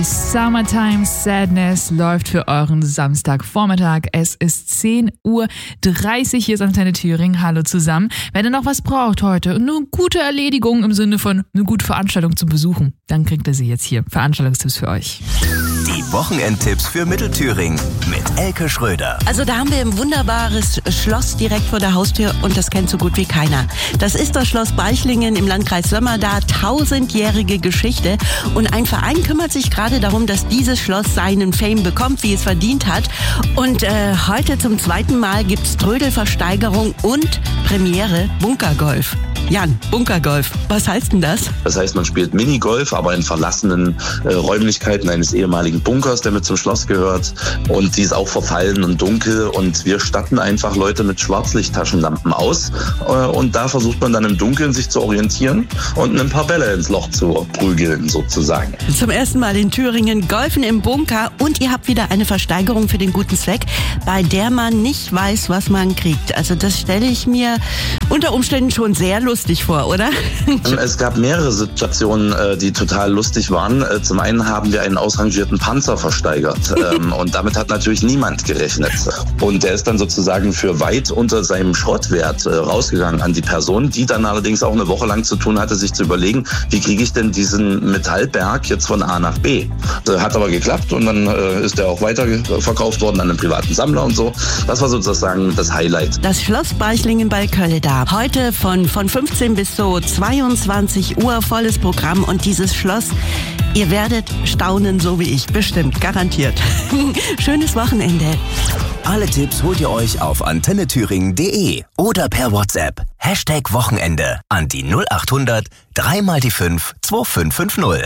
Summertime Sadness läuft für euren Samstagvormittag. Es ist 10:30 Uhr. Hier ist Antenne Thüringen. Hallo zusammen. Wenn ihr noch was braucht heute, eine gute Erledigung im Sinne von eine gute Veranstaltung zu besuchen, dann kriegt ihr sie jetzt hier. Veranstaltungstipps für euch. Die Wochenendtipps für Mittelthüringen mit Elke Schröder. Also da haben wir ein wunderbares Schloss direkt vor der Haustür und das kennt so gut wie keiner. Das ist das Schloss Beichlingen im Landkreis Sömmerda, 1000-jährige Geschichte. Und ein Verein kümmert sich gerade darum, dass dieses Schloss seinen Fame bekommt, wie es verdient hat. Und heute zum zweiten Mal gibt's Trödelversteigerung und Premiere Bunkergolf. Jan, Bunkergolf, was heißt denn das? Das heißt, man spielt Minigolf, aber in verlassenen Räumlichkeiten eines ehemaligen Bunkers, der mit zum Schloss gehört. Und die ist auch verfallen und dunkel. Und wir statten einfach Leute mit Schwarzlichttaschenlampen aus. Und da versucht man dann im Dunkeln sich zu orientieren und ein paar Bälle ins Loch zu prügeln, sozusagen. Zum ersten Mal in Thüringen Golfen im Bunker. Und ihr habt wieder eine Versteigerung für den guten Zweck, bei der man nicht weiß, was man kriegt. Also das stelle ich mir unter Umständen schon sehr lustig vor, oder? Es gab mehrere Situationen, die total lustig waren. Zum einen haben wir einen ausrangierten Panzer versteigert und damit hat natürlich niemand gerechnet. Und der ist dann sozusagen für weit unter seinem Schrottwert rausgegangen an die Person, die dann allerdings auch eine Woche lang zu tun hatte, sich zu überlegen, wie kriege ich denn diesen Metallberg jetzt von A nach B. Hat aber geklappt und dann ist der auch weiter verkauft worden an einen privaten Sammler und so. Das war sozusagen das Highlight. Das Schloss Beichlingen bei Kölledar. Heute von 15 bis so 22 Uhr volles Programm und dieses Schloss, ihr werdet staunen, so wie ich, bestimmt, garantiert. Schönes Wochenende. Alle Tipps holt ihr euch auf antennethüringen.de oder per WhatsApp. #Wochenende an die 0800 3x5 2550.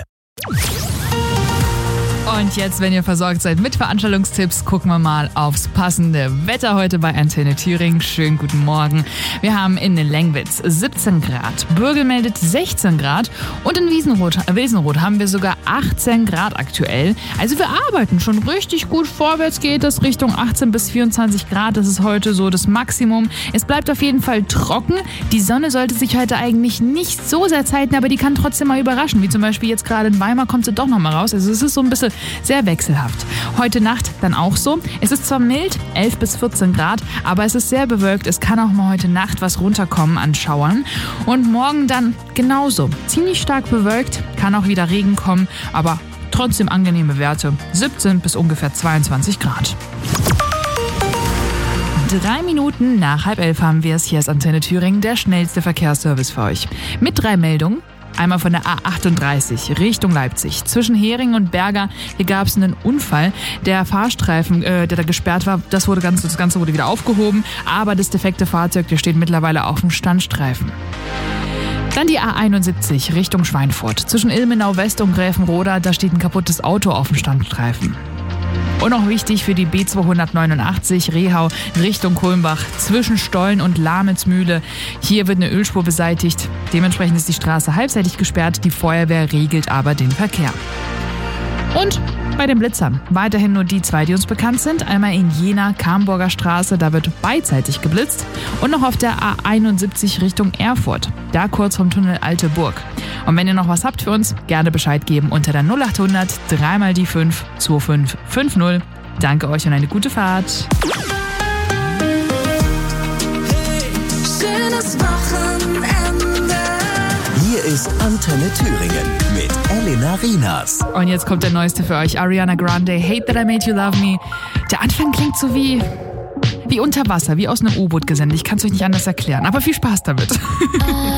Und jetzt, wenn ihr versorgt seid mit Veranstaltungstipps, gucken wir mal aufs passende Wetter heute bei Antenne Thüringen. Schönen guten Morgen. Wir haben in Lengwitz 17 Grad, Bürgel meldet 16 Grad und in Wesenroth haben wir sogar 18 Grad aktuell. Also wir arbeiten schon richtig gut. Vorwärts geht es Richtung 18 bis 24 Grad. Das ist heute so das Maximum. Es bleibt auf jeden Fall trocken. Die Sonne sollte sich heute eigentlich nicht so sehr zeiten, aber die kann trotzdem mal überraschen. Wie zum Beispiel jetzt gerade in Weimar kommt sie doch noch mal raus. Also es ist so ein bisschen sehr wechselhaft. Heute Nacht dann auch so. Es ist zwar mild, 11 bis 14 Grad, aber es ist sehr bewölkt. Es kann auch mal heute Nacht was runterkommen an Schauern. Und morgen dann genauso. Ziemlich stark bewölkt, kann auch wieder Regen kommen, aber trotzdem angenehme Werte. 17 bis ungefähr 22 Grad. 3 Minuten nach 10:30 haben wir es. Hier ist Antenne Thüringen, der schnellste Verkehrsservice für euch. Mit 3 Meldungen. Einmal von der A38 Richtung Leipzig. Zwischen Heringen und Berger, hier gab es einen Unfall. Der Fahrstreifen, der da gesperrt war, das Ganze wurde wieder aufgehoben. Aber das defekte Fahrzeug, der steht mittlerweile auf dem Standstreifen. Dann die A71 Richtung Schweinfurt. Zwischen Ilmenau West und Gräfenroda, da steht ein kaputtes Auto auf dem Standstreifen. Und noch wichtig für die B289 Rehau Richtung Kulmbach zwischen Stollen und Lahmitzmühle. Hier wird eine Ölspur beseitigt. Dementsprechend ist die Straße halbseitig gesperrt. Die Feuerwehr regelt aber den Verkehr. Und bei den Blitzern weiterhin nur die 2, die uns bekannt sind. Einmal in Jena, Kamburger Straße, da wird beidseitig geblitzt. Und noch auf der A71 Richtung Erfurt, da kurz vom Tunnel Alte Burg. Und wenn ihr noch was habt für uns, gerne Bescheid geben unter der 0800 3x5 2550. Danke euch und eine gute Fahrt. Schönes Wochenende. Hier ist Antenne Thüringen mit Elena Rinas. Und jetzt kommt der neueste für euch, Ariana Grande, Hate That I Made You Love Me. Der Anfang klingt so wie unter Wasser, wie aus einem U-Boot gesendet. Ich kann es euch nicht anders erklären, aber viel Spaß damit.